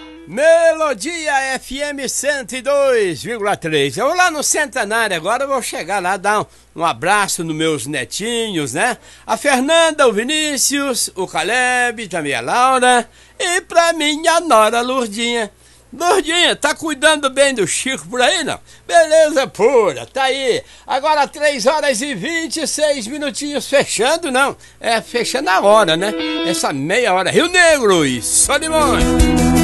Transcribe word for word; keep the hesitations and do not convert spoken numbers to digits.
Melodia F M cento e dois vírgula três. Eu vou lá no Centenário agora, eu vou chegar lá, dar um, um abraço nos meus netinhos, né? A Fernanda, o Vinícius, o Caleb, também a Laura e pra minha nora Lourdinha. Lourdinha, tá cuidando bem do Chico por aí, não? Beleza pura, tá aí. Agora três horas e vinte e seis minutinhos, fechando, não. É, fechando a hora, né? Essa meia hora. Rio Negro e Solimões.